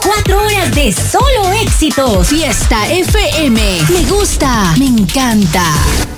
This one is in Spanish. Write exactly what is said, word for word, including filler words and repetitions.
Cuatro horas de solo éxitos. Fiesta F M. Me gusta, me encanta.